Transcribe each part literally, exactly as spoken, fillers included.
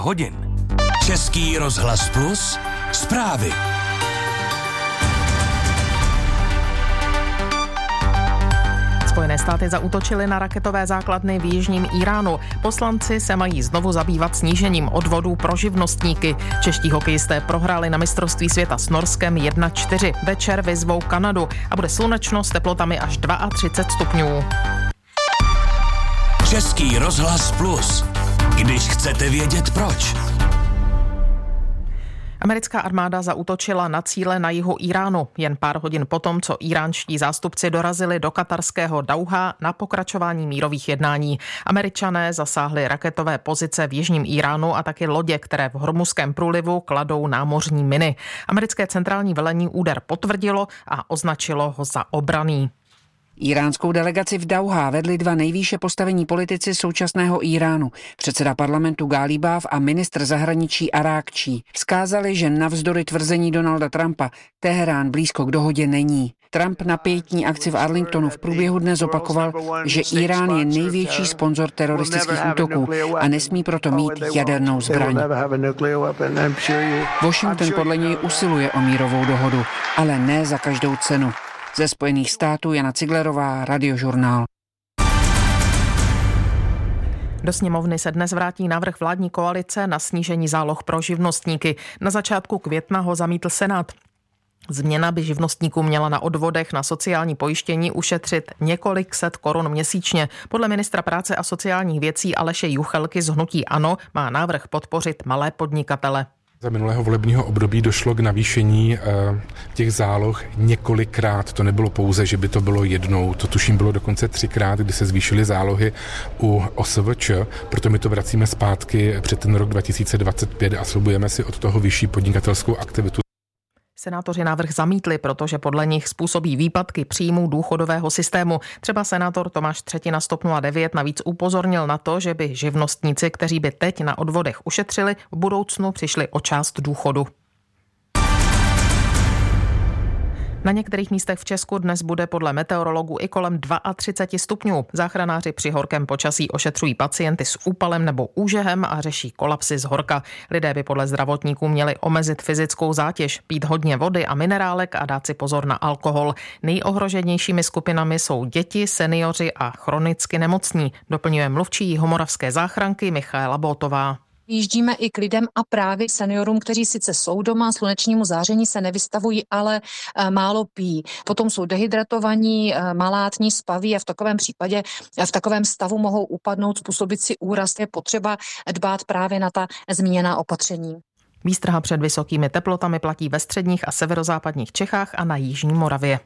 hodin. Český rozhlas Plus, zprávy. Spojené státy zaútočily na raketové základny v jižním Íránu. Poslanci se mají znovu zabývat snížením odvodů pro živnostníky. Čeští hokejisté prohráli na mistrovství světa s Norskem jedna čtyři. Večer vyzvou Kanadu a bude slunečno s teplotami až třicet dva stupňů. Český rozhlas Plus. Když chcete vědět proč. Americká armáda zaútočila na cíle na jihu Íránu jen pár hodin potom, co íránští zástupci dorazili do katarského Dauhá na pokračování mírových jednání. Američané zasáhli raketové pozice v jižním Íránu a taky lodě, které v Hormuzském průlivu kladou námořní miny. Americké centrální velení úder potvrdilo a označilo ho za obranný. Íránskou delegaci v Dauhá vedli dva nejvýše postavení politici současného Íránu, předseda parlamentu Gálibáv a ministr zahraničí Arákčí. Vzkázali, že navzdory tvrzení Donalda Trumpa Teherán blízko k dohodě není. Trump na pietní akci v Arlingtonu v průběhu dne zopakoval, že Irán je největší sponzor teroristických útoků a nesmí proto mít jadernou zbraň. Washington podle něj usiluje o mírovou dohodu, ale ne za každou cenu. Ze Spojených států Jana Ciglerová, Radiožurnál. Do sněmovny se dnes vrátí návrh vládní koalice na snížení záloh pro živnostníky. Na začátku května ho zamítl Senát. Změna by živnostníkům měla na odvodech na sociální pojištění ušetřit několik set korun měsíčně. Podle ministra práce a sociálních věcí Aleše Juchelky z hnutí ANO má návrh podpořit malé podnikatele. Za minulého volebního období došlo k navýšení těch záloh několikrát. To nebylo pouze, že by to bylo jednou, to tuším bylo dokonce třikrát, kdy se zvýšily zálohy u O S V Č, proto my to vracíme zpátky před ten rok dva tisíce dvacet pět a slibujeme si od toho vyšší podnikatelskou aktivitu. Senátoři návrh zamítli, protože podle nich způsobí výpadky příjmů důchodového systému. Třeba senátor Tomáš Třetina z TOP nula devět navíc upozornil na to, že by živnostníci, kteří by teď na odvodech ušetřili, v budoucnu přišli o část důchodu. Na některých místech v Česku dnes bude podle meteorologů i kolem třicet dva stupňů. Záchranáři při horkém počasí ošetřují pacienty s úpalem nebo úžehem a řeší kolapsy z horka. Lidé by podle zdravotníků měli omezit fyzickou zátěž, pít hodně vody a minerálek a dát si pozor na alkohol. Nejohroženějšími skupinami jsou děti, seniori a chronicky nemocní, doplňuje mluvčí Jihomoravské záchranky Michaela Bótová. Jíždíme i k lidem a právě seniorům, kteří sice jsou doma, slunečnímu záření se nevystavují, ale málo pijí. Potom jsou dehydratovaní, malátní, spaví a v takovém případě, v takovém stavu mohou upadnout, způsobit si úraz. Je potřeba dbát právě na ta zmíněná opatření. Výstraha před vysokými teplotami platí ve středních a severozápadních Čechách a na jižní Moravě.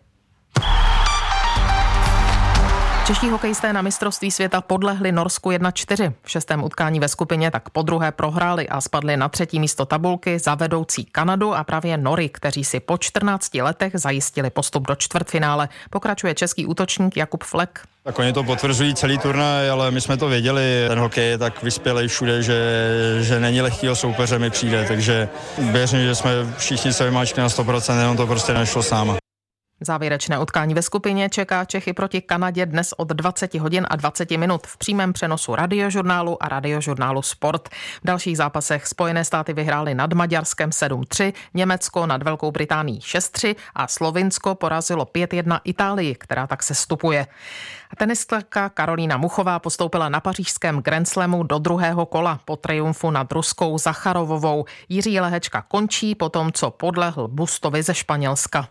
Čeští hokejisté na mistrovství světa podlehli Norsku jedna čtyři. V šestém utkání ve skupině tak podruhé prohráli a spadli na třetí místo tabulky za vedoucí Kanadu a právě Nory, kteří si po čtrnácti letech zajistili postup do čtvrtfinále. Pokračuje český útočník Jakub Flek. Tak oni to potvrzují celý turnaj, ale my jsme to věděli. Ten hokej je tak vyspělej všude, že, že není lehkýho soupeře mi přijde, takže věřím, že jsme všichni se vymáčkli na sto procent, jenom to prostě nešlo s náma. Závěrečné utkání ve skupině čeká Čechy proti Kanadě dnes od dvacet hodin a dvacet minut v přímém přenosu Radiožurnálu a Radiožurnálu Sport. V dalších zápasech Spojené státy vyhrály nad Maďarskem sedm tři, Německo nad Velkou Británií šest tři a Slovinsko porazilo pět jedna Itálii, která tak sestupuje. Tenistka Karolína Muchová postoupila na pařížském Grand Slamu do druhého kola po triumfu nad Ruskou Zacharovovou. Jiří Lehečka končí po tom, co podlehl Bustovi ze Španělska.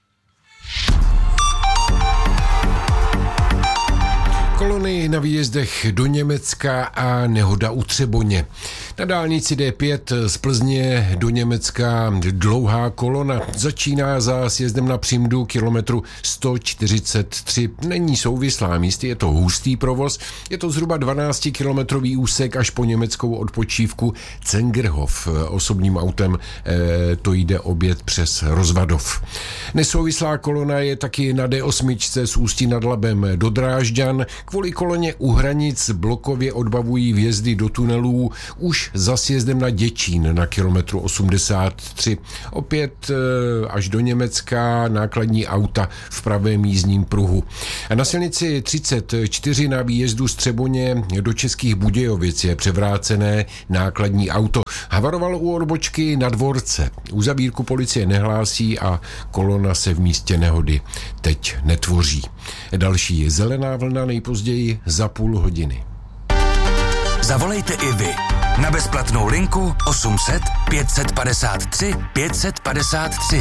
Kolony na výjezdech do Německa a nehoda u Třeboně. Na dálnici D pět z Plzně do Německa dlouhá kolona začíná za sjezdem na Přimdu kilometru sto čtyřicet tři. Není souvislá, místy je to hustý provoz, je to zhruba dvanáctikilometrový úsek až po německou odpočívku Zengerhof. Osobním autem e, to jde obět přes Rozvadov. Nesouvislá kolona je taky na D osm z Ústí nad Labem do Drážďan. Kvůli koloně u hranic blokově odbavují vjezdy do tunelů už za sjezdem na Děčín na kilometru osmdesát tři. Opět až do Německa nákladní auta v pravém jízdním pruhu. Na silnici třicet čtyři na výjezdu z Třeboně do Českých Budějovic je převrácené nákladní auto. Havarovalo u odbočky na Dvorce. Uzavírku policie nehlásí a kolona se v místě nehody teď netvoří. Další zelená vlna nejpozději za půl hodiny. Zavolejte i vy na bezplatnou linku osm set pět set padesát tři pět set padesát tři.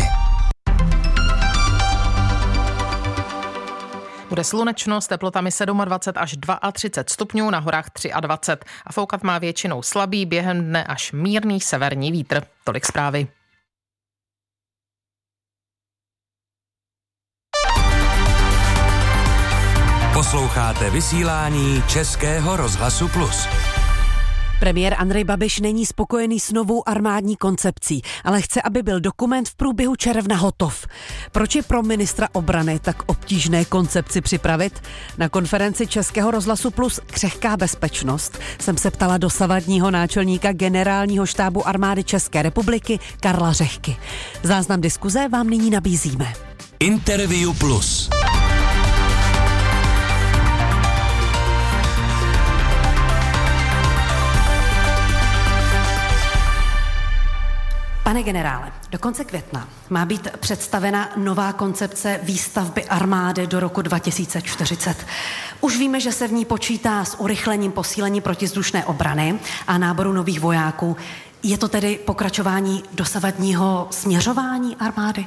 Bude slunečno s teplotami dvacet sedm až třicet dva stupňů, na horách dvacet tři a foukat má většinou slabý, během dne až mírný severní vítr. Tolik zprávy. Posloucháte vysílání Českého rozhlasu Plus. Premiér Andrej Babiš není spokojený s novou armádní koncepcí, ale chce, aby byl dokument v průběhu června hotov. Proč je pro ministra obrany tak obtížné koncepci připravit? Na konferenci Českého rozhlasu Plus Křehká bezpečnost jsem se ptala dosavadního náčelníka generálního štábu armády České republiky Karla Řehky. Záznam diskuze vám nyní nabízíme. Interview Plus. Pane generále, do konce května má být představena nová koncepce výstavby armády do roku dva tisíce čtyřicet. Už víme, že se v ní počítá s urychlením posílení protizdušné obrany a náboru nových vojáků. Je to tedy pokračování dosavadního směřování armády?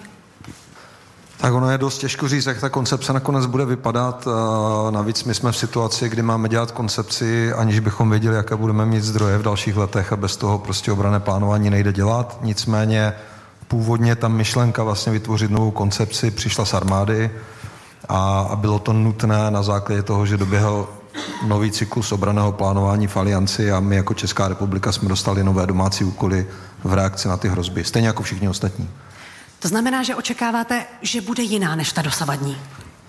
Tak ono je dost těžko říct, jak ta koncepce nakonec bude vypadat. Navíc my jsme v situaci, kdy máme dělat koncepci, aniž bychom věděli, jaké budeme mít zdroje v dalších letech a bez toho prostě obranné plánování nejde dělat. Nicméně původně ta myšlenka vlastně vytvořit novou koncepci přišla z armády a, a bylo to nutné na základě toho, že doběhl nový cyklus obranného plánování v Alianci a my jako Česká republika jsme dostali nové domácí úkoly v reakci na ty hrozby, stejně jako všichni ostatní. To znamená, že očekáváte, že bude jiná než ta dosavadní?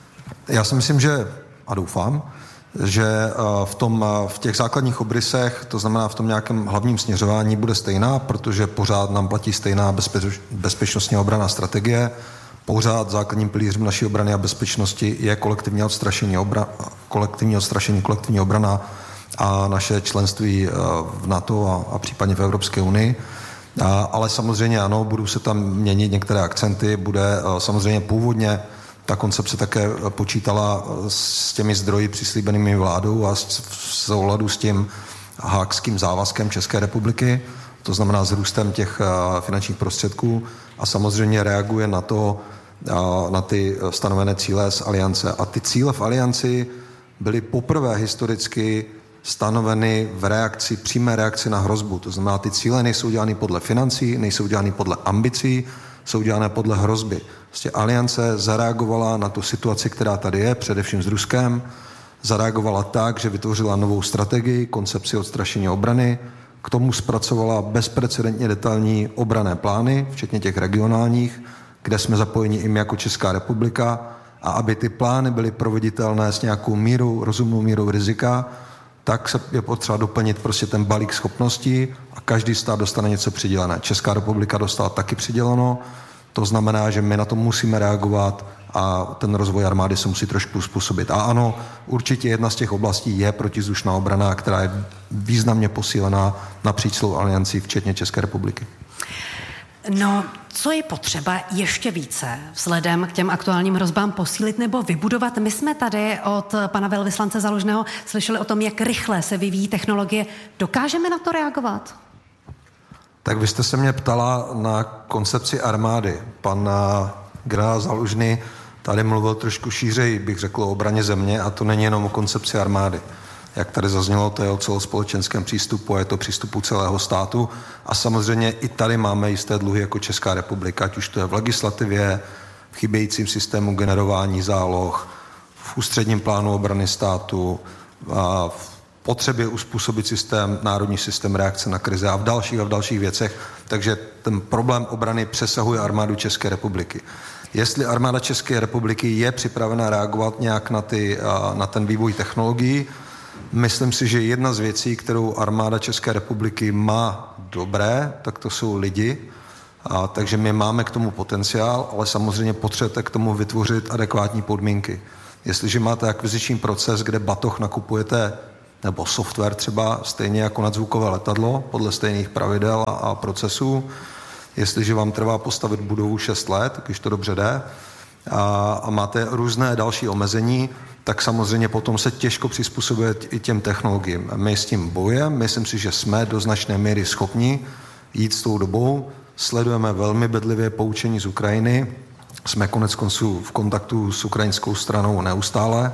Já si myslím, že a doufám, že v, tom, v těch základních obrysech, to znamená v tom nějakém hlavním směřování, bude stejná, protože pořád nám platí stejná bezpeč, bezpečnostní obranná strategie. Pořád základním pilířem naší obrany a bezpečnosti je kolektivní odstrašení, obra, kolektivní odstrašení, kolektivní obrana a naše členství v NATO a, a případně v Evropské unii. A, ale samozřejmě ano, budou se tam měnit některé akcenty, bude samozřejmě původně ta koncepce také počítala s těmi zdroji přislíbenými vládou a v souladu s tím haagským závazkem České republiky, to znamená s růstem těch finančních prostředků a samozřejmě reaguje na to, na ty stanovené cíle z Aliance. A ty cíle v Alianci byly poprvé historicky stanoveny v reakci, přímé reakci na hrozbu. To znamená, ty cíle nejsou dělány podle financí, nejsou dělány podle ambicí, jsou dělané podle hrozby. Prostě Aliance zareagovala na tu situaci, která tady je, především s Ruskem, zareagovala tak, že vytvořila novou strategii, koncepci odstrašení obrany, k tomu zpracovala bezprecedentně detailní obranné plány, včetně těch regionálních, kde jsme zapojeni i my jako Česká republika, a aby ty plány byly proveditelné s nějakou mírou, rozumnou mírou rizika, tak se je potřeba doplnit prostě ten balík schopností a každý stát dostane něco přidělené. Česká republika dostala taky přiděleno, to znamená, že my na to musíme reagovat a ten rozvoj armády se musí trošku uspůsobit. A ano, určitě jedna z těch oblastí je protizdušná obrana, která je významně posílená napříč celou aliancí, včetně České republiky. No, co je potřeba ještě více vzhledem k těm aktuálním hrozbám posílit nebo vybudovat? My jsme tady od pana velvyslance Zalužného slyšeli o tom, jak rychle se vyvíjí technologie. Dokážeme na to reagovat? Tak vy jste se mě ptala na koncepci armády. Pan generál Zalužný tady mluvil trošku šířeji, bych řekl, o obraně země, a to není jenom o koncepci armády. Jak tady zaznělo, to je o celospolečenském přístupu a je to přístupu celého státu. A samozřejmě i tady máme jisté dluhy jako Česká republika, ať už to je v legislativě, v chybějícím systému generování záloh, v ústředním plánu obrany státu, a v potřebě uspůsobit systém, národní systém reakce na krize a v dalších a v dalších věcech. Takže ten problém obrany přesahuje armádu České republiky. Jestli armáda České republiky je připravena reagovat nějak na, ty, na ten vývoj technologií, myslím si, že jedna z věcí, kterou armáda České republiky má dobré, tak to jsou lidi. A, takže my máme k tomu potenciál, ale samozřejmě potřebujete k tomu vytvořit adekvátní podmínky. Jestliže máte akviziční proces, kde batoh nakupujete, nebo software třeba, stejně jako nadzvukové letadlo, podle stejných pravidel a, a procesů, jestliže vám trvá postavit budovu šest let, když to dobře jde, a, a máte různé další omezení, tak samozřejmě potom se těžko přizpůsobuje i těm technologiím. My s tím bojujeme, myslím si, že jsme do značné míry schopni jít s tou dobou, sledujeme velmi bedlivě poučení z Ukrajiny, jsme konec konců v kontaktu s ukrajinskou stranou neustále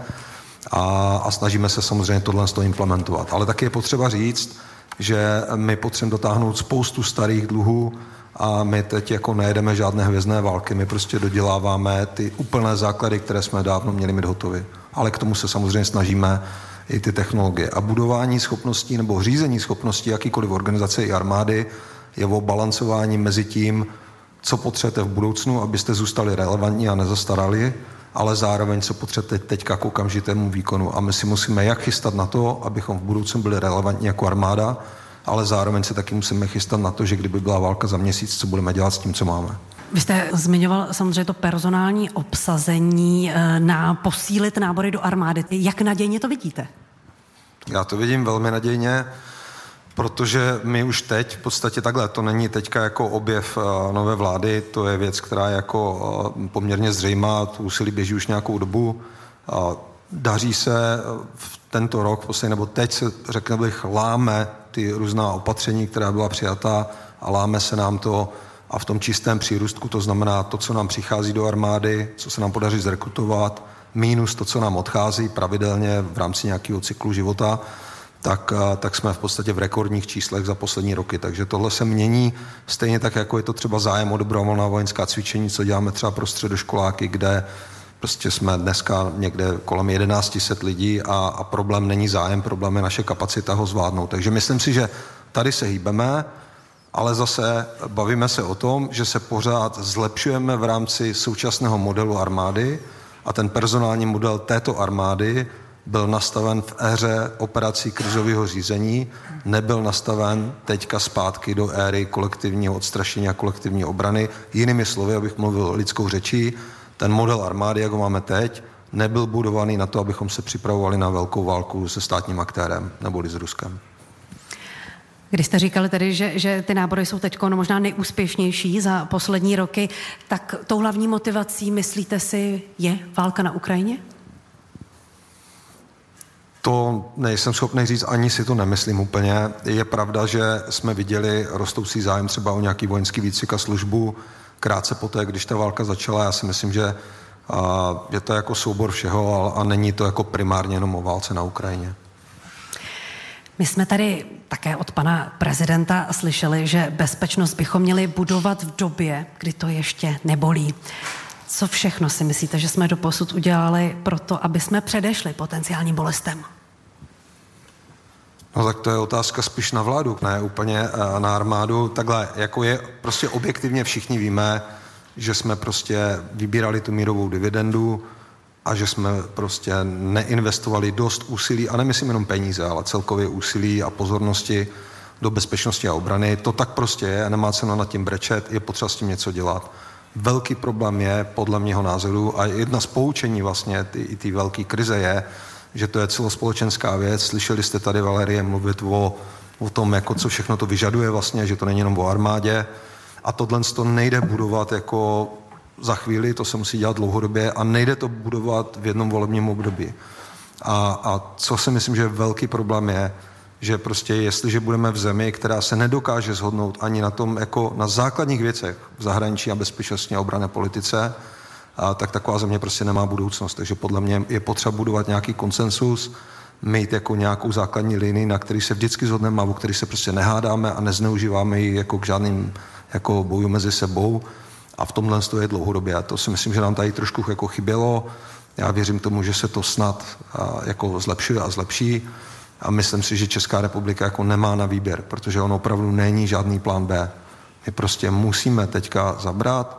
a, a snažíme se samozřejmě tohle implementovat. Ale taky je potřeba říct, že my potřebujeme dotáhnout spoustu starých dluhů a my teď jako nejedeme žádné hvězdné války, my prostě doděláváme ty úplné základy, které jsme dávno měli mít hotovy. Ale k tomu se samozřejmě snažíme i ty technologie. A budování schopností nebo řízení schopností jakýkoliv organizace i armády je o balancování mezi tím, co potřebujete v budoucnu, abyste zůstali relevantní a nezastarali, ale zároveň, co potřebujete teďka k okamžitému výkonu. A my si musíme jak chystat na to, abychom v budoucnu byli relevantní jako armáda, ale zároveň se taky musíme chystat na to, že kdyby byla válka za měsíc, co budeme dělat s tím, co máme. Vy jste zmiňoval samozřejmě to personální obsazení, na posílit nábory do armády. Jak nadějně to vidíte? Já to vidím velmi nadějně, protože my už teď v podstatě takhle, to není teďka jako objev nové vlády, to je věc, která je jako poměrně zřejmá, to úsilí běží už nějakou dobu. Daří se v tento rok, v podstatě, nebo teď se, řekl bych, láme ty různá opatření, která byla přijatá a láme se nám to a v tom čistém přírůstku, to znamená to, co nám přichází do armády, co se nám podaří zrekrutovat, mínus to, co nám odchází pravidelně v rámci nějakého cyklu života, tak, tak jsme v podstatě v rekordních číslech za poslední roky. Takže tohle se mění stejně tak, jako je to třeba zájem o dobrovolná vojenská cvičení, co děláme třeba pro středoškoláky, kde prostě jsme dneska někde kolem jedenáct set lidí a, a problém není zájem, problém je naše kapacita ho zvládnout. Takže myslím si, že tady se hýbeme, ale zase bavíme se o tom, že se pořád zlepšujeme v rámci současného modelu armády a ten personální model této armády byl nastaven v éře operací krizového řízení, nebyl nastaven teďka zpátky do éry kolektivního odstrašení a kolektivní obrany. Jinými slovy, abych mluvil lidskou řečí, ten model armády, jak ho máme teď, nebyl budovaný na to, abychom se připravovali na velkou válku se státním aktérem neboli s Ruskem. Když jste říkali tedy, že, že ty nábory jsou teď no, možná nejúspěšnější za poslední roky, tak tou hlavní motivací, myslíte si, je válka na Ukrajině? To nejsem schopný říct, ani si to nemyslím úplně. Je pravda, že jsme viděli rostoucí zájem třeba o nějaký vojenský výcvik a službu krátce poté, když ta válka začala. Já si myslím, že a, je to jako soubor všeho a, a není to jako primárně jenom o válce na Ukrajině. My jsme tady také od pana prezidenta slyšeli, že bezpečnost bychom měli budovat v době, kdy to ještě nebolí. Co všechno si myslíte, že jsme doposud udělali pro to, aby jsme předešli potenciálním bolestem? No tak to je otázka spíš na vládu, ne úplně na armádu. Takhle, jako je, prostě objektivně všichni víme, že jsme prostě vybírali tu mírovou dividendu a že jsme prostě neinvestovali dost úsilí, a nemyslím jenom peníze, ale celkově úsilí a pozornosti do bezpečnosti a obrany. To tak prostě je a nemá cenu nad tím brečet, je potřeba s tím něco dělat. Velký problém je, podle mého názoru, a jedna z poučení vlastně ty, i té velké krize je, že to je celospolečenská věc. Slyšeli jste tady Valerie mluvit o, o tom, jako co všechno to vyžaduje vlastně, že to není jenom o armádě. A tohle to nejde budovat jako za chvíli, to se musí dělat dlouhodobě a nejde to budovat v jednom volebním období. A, a co si myslím, že velký problém je, že prostě jestliže budeme v zemi, která se nedokáže shodnout ani na tom, jako na základních věcech v zahraničí a bezpečnostní a obranné politice, a tak taková země prostě nemá budoucnost. Takže podle mě je potřeba budovat nějaký konsensus, mít jako nějakou základní linii, na který se vždycky shodneme a o který se prostě nehádáme a nezneužíváme ji jako k žádným jako boju mezi sebou. A v tomhle to je dlouhodobě. A to si myslím, že nám tady trošku jako chybělo. Já věřím tomu, že se to snad a, jako zlepšuje a zlepší. A myslím si, že Česká republika jako nemá na výběr, protože on opravdu není žádný plán B. My prostě musíme teďka zabrat.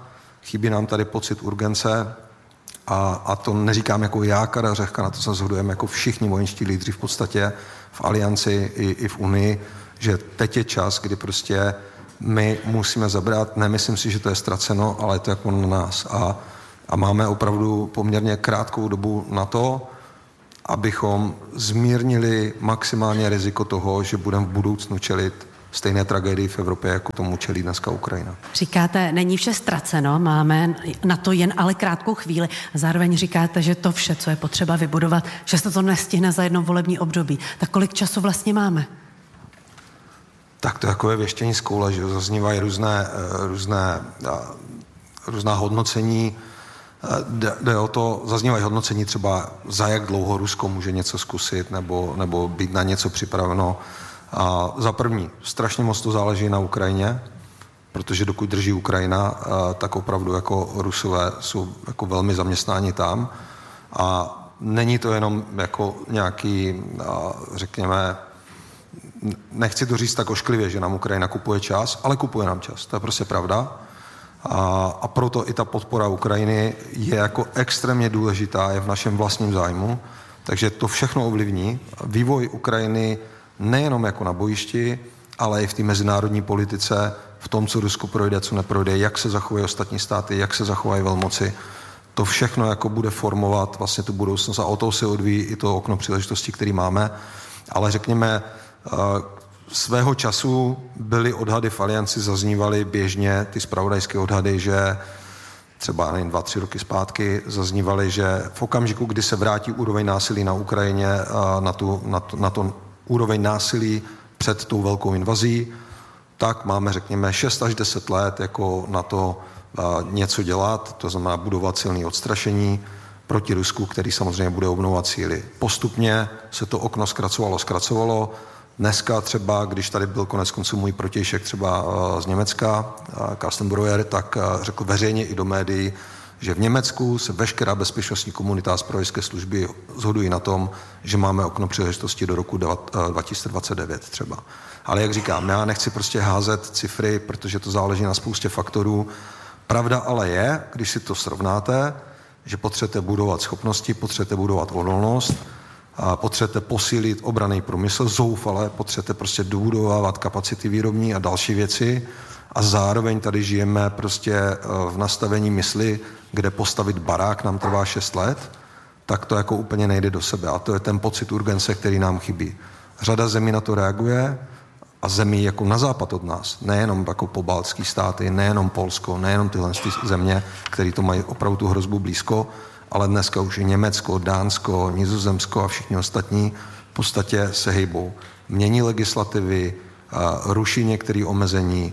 chybí nám tady pocit urgence a, a to neříkám jako já, Karel Řehka, na to se shodujeme jako všichni vojenští lídři v podstatě v alianci i, i v Unii, že teď je čas, kdy prostě my musíme zabrat, nemyslím si, že to je ztraceno, ale je to jako na nás a, a máme opravdu poměrně krátkou dobu na to, abychom zmírnili maximálně riziko toho, že budeme v budoucnu čelit stejné tragédii v Evropě, jako tomu čelí dneska Ukrajina. Říkáte, není vše ztraceno, máme na to jen ale krátkou chvíli. Zároveň říkáte, že to vše, co je potřeba vybudovat, že se to nestihne za jedno volební období. Tak kolik času vlastně máme? Tak to jako je věštění z koule, že zaznívají různé, různé, různá hodnocení. Jde o to, zaznívají hodnocení třeba za jak dlouho Rusko může něco zkusit nebo, nebo být na něco připraveno. A za první, strašně moc to záleží na Ukrajině, protože dokud drží Ukrajina, tak opravdu jako Rusové jsou jako velmi zaměstnáni tam. A není to jenom jako nějaký, řekněme, nechci to říct tak ošklivě, že nám Ukrajina kupuje čas, ale kupuje nám čas. To je prostě pravda. A, a proto i ta podpora Ukrajiny je jako extrémně důležitá, je v našem vlastním zájmu. Takže to všechno ovlivní vývoj Ukrajiny nejenom jako na bojišti, ale i v té mezinárodní politice, v tom, co Rusko projde, co neprojde, jak se zachovají ostatní státy, jak se zachovají velmoci. To všechno jako bude formovat vlastně tu budoucnost a o to se odvíjí i to okno příležitosti, který máme. Ale řekněme, svého času byly odhady v alianci, zaznívaly běžně ty zpravodajské odhady, že třeba nevím, dva, tři roky zpátky zaznívaly, že v okamžiku, kdy se vrátí úroveň násilí na Ukrajině na tu, na to, na to úroveň násilí před tou velkou invazí, tak máme, řekněme, šest až deset let jako na to něco dělat, to znamená budovat silné odstrašení proti Rusku, který samozřejmě bude obnovovat síly. Postupně se to okno zkracovalo, zkracovalo. Dneska třeba, když tady byl konec konců můj protějšek třeba z Německa, Carsten Breuer, tak řekl veřejně i do médií, že v Německu se veškerá bezpečnostní komunita a zpravodajské služby shodují na tom, že máme okno příležitosti do roku dva tisíce dvacet devět třeba. Ale jak říkám, já nechci prostě házet cifry, protože to záleží na spoustě faktorů. Pravda ale je, když si to srovnáte, že potřebujete budovat schopnosti, potřebujete budovat odolnost, a potřebujete posílit obranný průmysl, zoufale, potřebujete prostě dobudovávat kapacity výrobní a další věci a zároveň tady žijeme prostě v nastavení mysli, kde postavit barák nám trvá šest let, tak to jako úplně nejde do sebe a to je ten pocit urgence, který nám chybí. Řada zemí na to reaguje a zemí jako na západ od nás, nejenom jako pobaltský státy, nejenom Polsko, nejenom tyhle země, které to mají opravdu tu hrozbu blízko, ale dneska už i Německo, Dánsko, Nizozemsko a všichni ostatní v podstatě se hejbou. Mění legislativy, ruší některé omezení,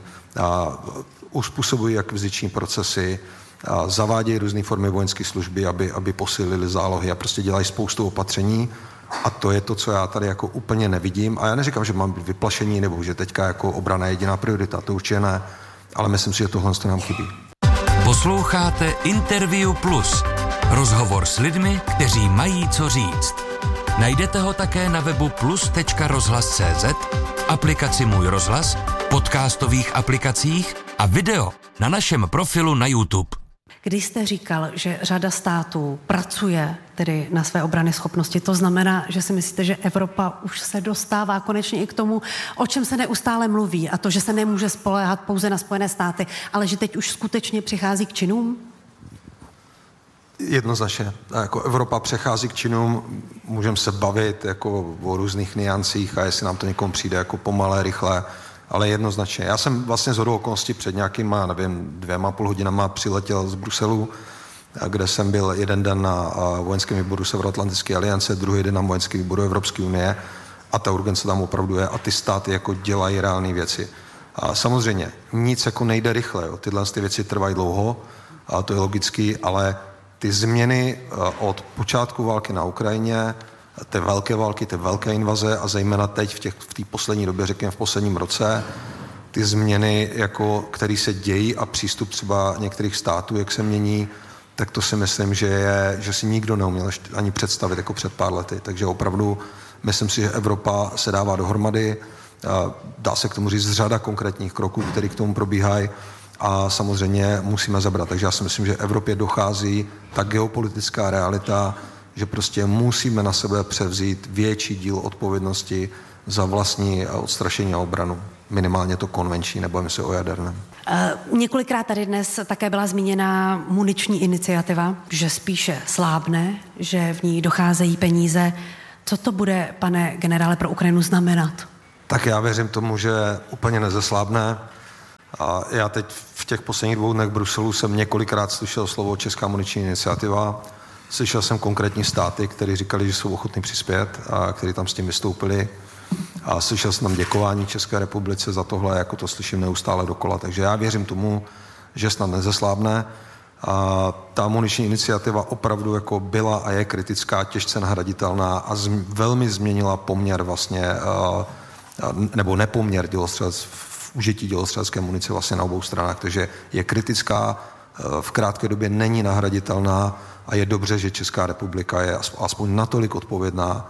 uspůsobují akviziční procesy, zavádějí různé formy vojenské služby, aby, aby posílili zálohy a prostě dělají spoustu opatření. A to je to, co já tady jako úplně nevidím. A já neříkám, že mám být vyplašení nebo že teďka jako obrana je jediná priorita, to určitě ne, ale myslím si, že tohle nám chybí. Posloucháte Interview Plus. Rozhovor s lidmi, kteří mají co říct. Najdete ho také na webu plus tečka rozhlas tečka cé zet, aplikaci Můj rozhlas, podcastových aplikacích a video na našem profilu na YouTube. Když jste říkal, že řada států pracuje tedy na své obrany schopnosti, to znamená, že si myslíte, že Evropa už se dostává konečně i k tomu, o čem se neustále mluví, a to, že se nemůže spoléhat pouze na Spojené státy, ale že teď už skutečně přichází k činům? Jednoznačně. Jako Evropa přechází k činům, můžeme se bavit jako o různých niancích a jestli nám to někomu přijde jako pomalé, rychle, ale jednoznačně. Já jsem vlastně shodou okolností před nějakýma, nevím, dvěma půl hodinama přiletěl z Bruselu, kde jsem byl jeden den na vojenském výboru Severoatlantické aliance, druhý den na vojenském výboru Evropské unie a ta urgence tam opravdu je a ty státy jako dělají reálné věci. A samozřejmě nic jako nejde rychle, jo. Tyhle ty věci trvají dlouho a to je logický, ale ty změny od počátku války na Ukrajině, ty velké války, ty velké invaze a zejména teď v těch v té poslední době, řekněme v posledním roce, ty změny, jako, které se dějí a přístup třeba některých států, jak se mění, tak to si myslím, že, je, že si nikdo neuměl ani představit jako před pár lety. Takže opravdu myslím si, že Evropa se dává dohromady, dá se k tomu říct řada konkrétních kroků, které k tomu probíhají a samozřejmě musíme zabrat. Takže já si myslím, že Evropě dochází ta geopolitická realita, že prostě musíme na sebe převzít větší díl odpovědnosti za vlastní odstrašení a obranu. Minimálně to konvenční, nebojím se o jaderném. Uh, několikrát tady dnes také byla zmíněna muniční iniciativa, že spíše slábne, že v ní docházejí peníze. Co to bude, pane generále, pro Ukrajinu znamenat? Tak já věřím tomu, že úplně nezeslábne. A já teď v těch posledních dvou dnech v Bruselu jsem několikrát slyšel slovo Česká muniční iniciativa. Slyšel jsem konkrétní státy, kteří říkali, že jsou ochotní přispět a kteří tam s tím vystoupili. A slyšel jsem tam děkování České republice za tohle, jako to slyším neustále dokola. Takže já věřím tomu, že snad nezeslábne. A ta muniční iniciativa opravdu jako byla a je kritická, těžce nahraditelná a z, velmi změnila poměr vlastně, nebo nepoměr dělostřelec, v užití dělostřelecké munice vlastně na obou stranách. Takže je kritická, v krátké době není nahraditelná a je dobře, že Česká republika je aspoň natolik odpovědná,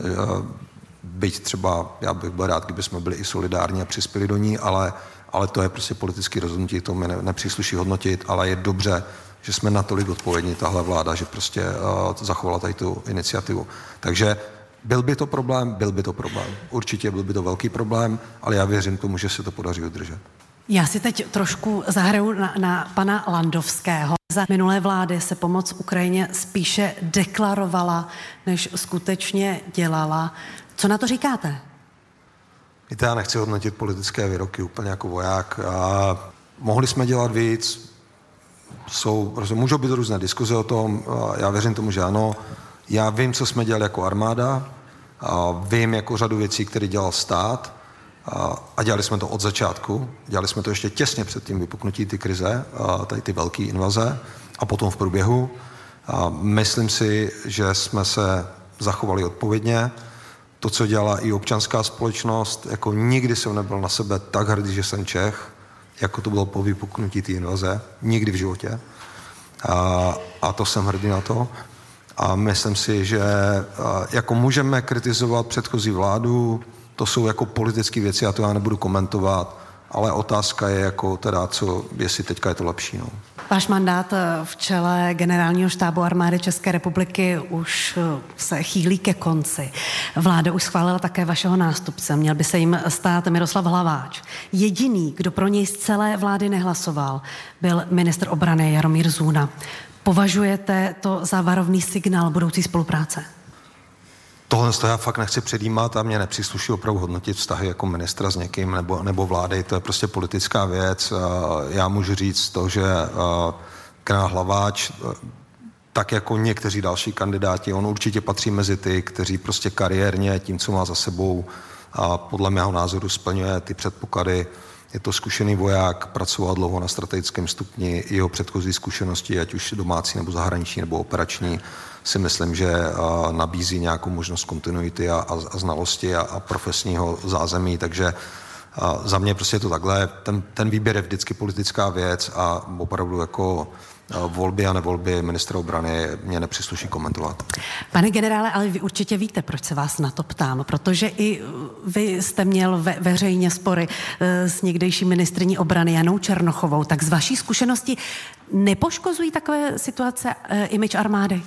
byť třeba, já bych byl rád, kdyby jsme byli i solidární a přispěli do ní, ale, ale to je prostě politické rozhodnutí, to mi ne, nepřísluší hodnotit, ale je dobře, že jsme natolik odpovědní, tahle vláda, že prostě uh, zachovala tady tu iniciativu. Takže byl by to problém, byl by to problém. Určitě byl by to velký problém, ale já věřím tomu, že se to podaří udržet. Já si teď trošku zahraju na, na pana Landovského. Za minulé vlády se pomoc Ukrajině spíše deklarovala, než skutečně dělala. Co na to říkáte? Víte, já nechci hodnotit politické výroky úplně jako voják. A mohli jsme dělat víc, jsou, můžou být různé diskuze o tom, já věřím tomu, že ano. Já vím, co jsme dělali jako armáda, a vím jako řadu věcí, které dělal stát a, a dělali jsme to od začátku. Dělali jsme to ještě těsně před tím vypuknutí ty krize, a tady ty velké invaze a potom v průběhu. A myslím si, že jsme se zachovali odpovědně. To, co dělala i občanská společnost, jako nikdy jsem nebyl na sebe tak hrdý, že jsem Čech, jako to bylo po vypuknutí té invaze. Nikdy v životě. A, a to jsem hrdý na to. A myslím si, že jako můžeme kritizovat předchozí vládu, to jsou jako politické věci, já to já nebudu komentovat, ale otázka je jako teda, co, jestli teďka je to lepší. No. Váš mandát v čele generálního štábu armády České republiky už se chýlí ke konci. Vláda už schválila také vašeho nástupce. Měl by se jim stát Miroslav Hlaváč. Jediný, kdo pro něj z celé vlády nehlasoval, byl ministr obrany Jaromír Zůna. Považujete to za varovný signál budoucí spolupráce? Tohle to já fakt nechci předjímat a mě nepřísluší opravdu hodnotit vztahy jako ministra s někým nebo, nebo vlády. To je prostě politická věc. Já můžu říct to, že generál Hlaváč, tak jako někteří další kandidáti, on určitě patří mezi ty, kteří prostě kariérně tím, co má za sebou, a podle mého názoru splňuje ty předpoklady. Je to zkušený voják, pracoval dlouho na strategickém stupni, jeho předchozí zkušenosti, ať už domácí nebo zahraniční nebo operační, si myslím, že uh, nabízí nějakou možnost kontinuity a, a, a znalosti a, a profesního zázemí, takže uh, za mě prostě je to takhle. Ten, ten výběr je vždycky politická věc a opravdu jako uh, volby a nevolby ministra obrany mě nepřísluší komentovat. Pane generále, ale vy určitě víte, proč se vás na to ptám, protože i vy jste měl ve, veřejně spory uh, s někdejší ministryní obrany Janou Černochovou, tak z vaší zkušenosti nepoškozují takové situace uh, image armády?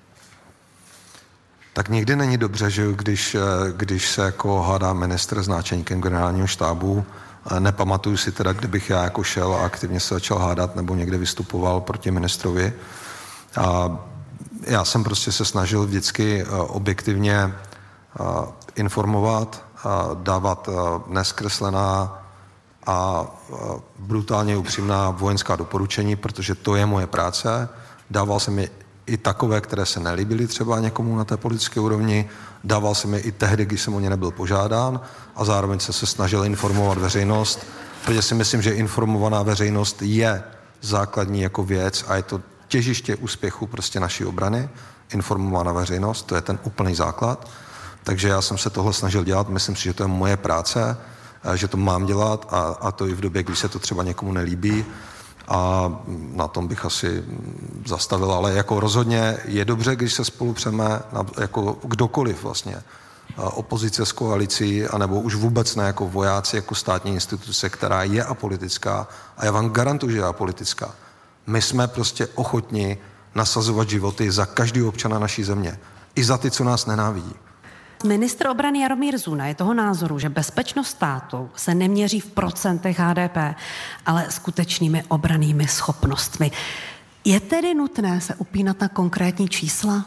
Tak nikdy není dobře, že když, když se jako hádá ministr s náčelníkem generálního štábu, nepamatuju si teda, kdybych já jako šel a aktivně se začal hádat nebo někde vystupoval proti ministrovi. A já jsem prostě se snažil vždycky objektivně informovat, dávat neskreslená a brutálně upřímná vojenská doporučení, protože to je moje práce. Dával jsem je i takové, které se nelíbily třeba někomu na té politické úrovni. Dával jsem je i tehdy, když jsem o ně nebyl požádán a zároveň se se snažil informovat veřejnost, protože si myslím, že informovaná veřejnost je základní jako věc a je to těžiště úspěchu prostě naší obrany. Informovaná veřejnost, to je ten úplný základ. Takže já jsem se tohle snažil dělat, myslím si, že to je moje práce, že to mám dělat a, a to i v době, když se to třeba někomu nelíbí. A na tom bych asi zastavil, ale jako rozhodně je dobře, když se spolu přeme, jako kdokoliv vlastně opozice s koalicí, anebo už vůbec ne jako vojáci, jako státní instituce, která je apolitická. A já vám garantuju, že je apolitická. My jsme prostě ochotni nasazovat životy za každého občana naší země. I za ty, co nás nenávidí. Ministr obrany Jaromír Zuna je toho názoru, že bezpečnost státu se neměří v procentech H D P, ale skutečnými obrannými schopnostmi. Je tedy nutné se upínat na konkrétní čísla?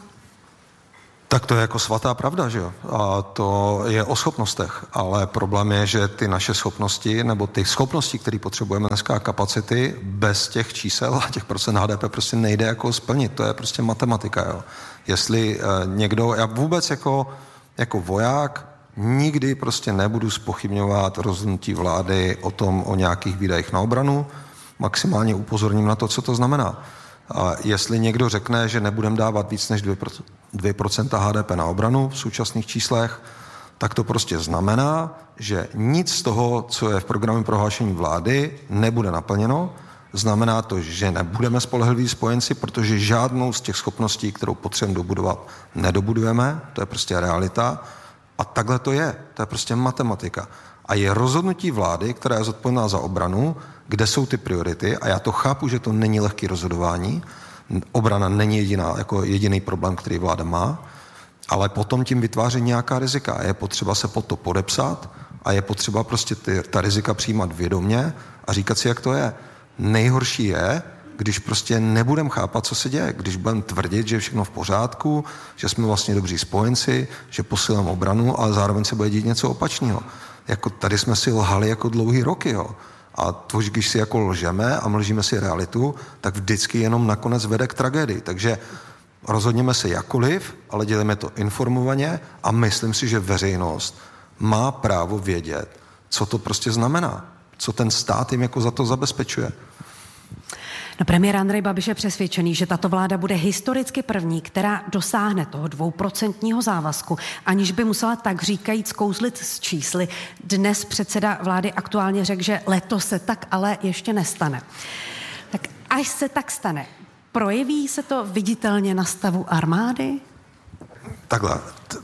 Tak to je jako svatá pravda, že jo? A to je o schopnostech, ale problém je, že ty naše schopnosti, nebo ty schopnosti, které potřebujeme dneska, kapacity, bez těch čísel a těch procent H D P prostě nejde jako splnit. To je prostě matematika, jo? Jestli eh, někdo, já vůbec jako, jako voják nikdy prostě nebudu zpochybňovat rozhodnutí vlády o tom, o nějakých výdajích na obranu, maximálně upozorním na to, co to znamená. A jestli někdo řekne, že nebudeme dávat víc než dvě procenta H D P na obranu v současných číslech, tak to prostě znamená, že nic z toho, co je v programu prohlášení vlády, nebude naplněno. Znamená to, že nebudeme spolehliví spojenci, protože žádnou z těch schopností, kterou potřebujeme dobudovat, nedobudujeme. To je prostě realita. A takhle to je. To je prostě matematika. A je rozhodnutí vlády, která je zodpovědná za obranu, kde jsou ty priority, a já to chápu, že to není lehké rozhodování. Obrana není jediná, jako jediný problém, který vláda má, ale potom tím vytváří nějaká rizika. A je potřeba se pod to podepsat a je potřeba prostě ty, ta rizika přijímat vědomě a říkat si, jak to je. Nejhorší je, když prostě nebudeme chápat, co se děje, když budeme tvrdit, že je všechno v pořádku, že jsme vlastně dobří spojenci, že posíláme obranu, ale zároveň se bude dít něco opačného. Jako tady jsme si lhali jako dlouhý roky, jo. A to, když si jako lžeme a mlžíme si realitu, tak vždycky jenom nakonec vede k tragédii. Takže rozhodněme se jakoliv, ale děláme to informovaně a myslím si, že veřejnost má právo vědět, co to prostě znamená, co ten stát jim jako za to zabezpečuje. No, premiér Andrej Babiš je přesvědčený, že tato vláda bude historicky první, která dosáhne toho dvouprocentního závazku, aniž by musela tak říkajíc kouzlit s čísly. Dnes předseda vlády aktuálně řekl, že letos se tak ale ještě nestane. Tak až se tak stane, projeví se to viditelně na stavu armády? Takhle.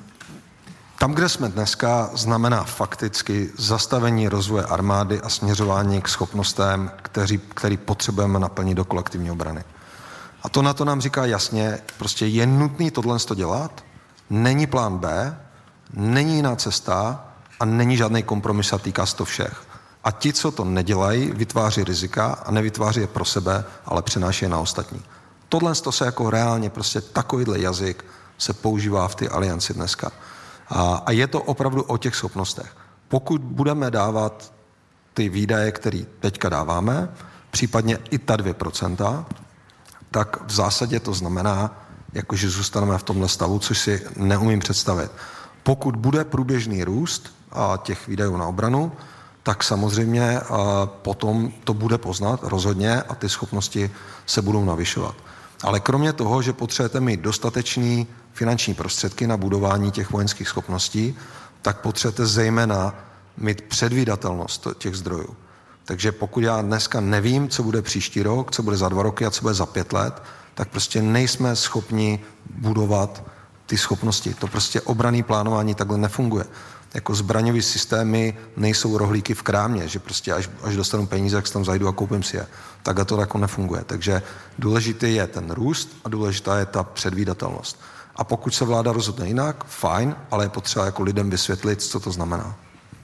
Tam, kde jsme dneska, znamená fakticky zastavení rozvoje armády a směřování k schopnostem, který, který potřebujeme naplnit do kolektivní obrany. A to na to nám říká jasně, prostě je nutný tohle dělat, není plán B, není jiná cesta a není žádný kompromis a týká se to všech. A ti, co to nedělají, vytváří rizika a nevytváří je pro sebe, ale přenáší je na ostatní. Tohle se jako reálně prostě takovýhle jazyk se používá v té alianci dneska. A, a je to opravdu o těch schopnostech. Pokud budeme dávat ty výdaje, které teďka dáváme, případně i ta dvě procenta, tak v zásadě to znamená, jakože zůstaneme v tomhle stavu, což si neumím představit. Pokud bude průběžný růst a těch výdajů na obranu, tak samozřejmě a potom to bude poznat rozhodně a ty schopnosti se budou navyšovat. Ale kromě toho, že potřebujete mít dostatečný finanční prostředky na budování těch vojenských schopností, tak potřebujete zejména mít předvídatelnost těch zdrojů. Takže pokud já dneska nevím, co bude příští rok, co bude za dva roky a co bude za pět let, tak prostě nejsme schopni budovat ty schopnosti. To prostě obranné plánování takhle nefunguje. Jako zbraňové systémy nejsou rohlíky v krámě, že prostě až, až dostanu peníze, jak se tam zajdu a koupím si je. Takhle to jako nefunguje. Takže důležitý je ten růst a důležitá je ta předvídatelnost. A pokud se vláda rozhodne jinak, fajn, ale je potřeba jako lidem vysvětlit, co to znamená.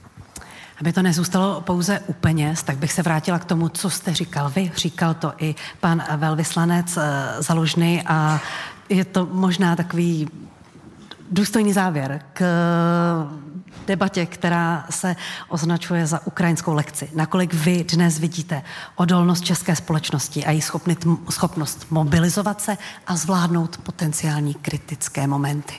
Aby to nezůstalo pouze u peněz, tak bych se vrátila k tomu, co jste říkal vy. Říkal to i pan velvyslanec Zalužný a je to možná takový důstojný závěr k debatě, která se označuje za ukrajinskou lekci. Nakolik vy dnes vidíte odolnost české společnosti a její schopnost mobilizovat se a zvládnout potenciální kritické momenty?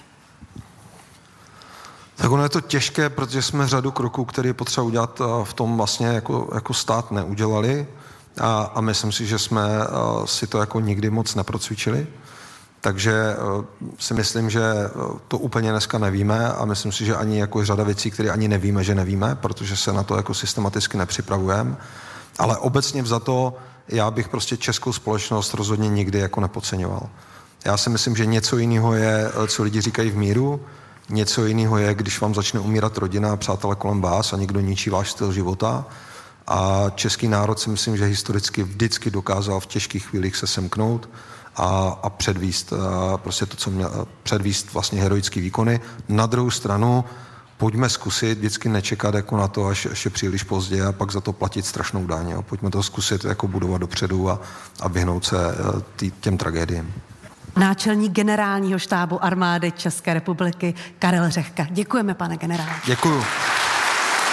Tak ono je to těžké, protože jsme řadu kroků, které je potřeba udělat, v tom vlastně jako, jako stát neudělali a, a myslím si, že jsme si to jako nikdy moc neprocvičili. Takže si myslím, že to úplně dneska nevíme a myslím si, že ani jako řada věcí, které ani nevíme, že nevíme, protože se na to jako systematicky nepřipravujeme. Ale obecně vzato já bych prostě českou společnost rozhodně nikdy jako nepodceňoval. Já si myslím, že něco jiného je, co lidi říkají v míru, Něco jiného je, když vám začne umírat rodina a přátelé kolem vás a někdo ničí váš styl života. A český národ si myslím, že historicky vždycky dokázal v těžkých chvílích se semknout a, a předvíst a prostě to, co měl, předvíst vlastně heroický výkony. Na druhou stranu pojďme zkusit vždycky nečekat jako na to, až, až je příliš pozdě a pak za to platit strašnou daň. Jo. Pojďme to zkusit jako budovat dopředu a, a vyhnout se tý, těm tragédiím. Náčelník generálního štábu armády České republiky Karel Řehka. Děkujeme, pane generále. Děkuju.